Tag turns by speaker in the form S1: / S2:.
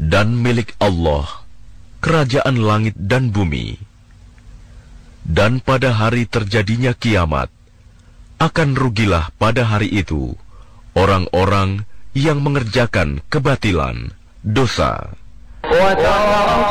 S1: Dan milik Allah kerajaan langit dan bumi. Dan pada hari terjadinya kiamat, akan rugilah pada hari itu orang-orang yang mengerjakan kebatilan, dosa.